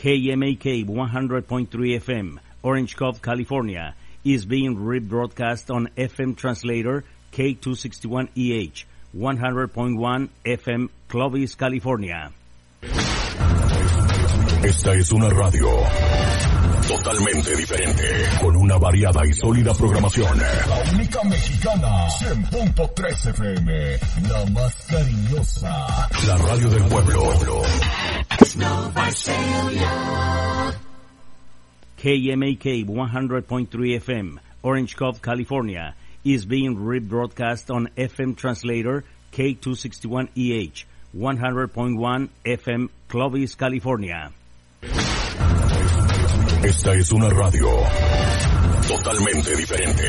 KMAK 100.3 FM, Orange Cove, California, is being rebroadcast on FM translator K261EH, 100.1 FM, Clovis, California. Esta es una radio totalmente diferente, con una variada y sólida programación. La única mexicana, 100.3 FM, la más cariñosa, la radio del pueblo. KMAK 100.3 FM, Orange Cove, California, is being rebroadcast on FM translator K261EH, 100.1 FM, Clovis, California. Esta es una radio totalmente diferente.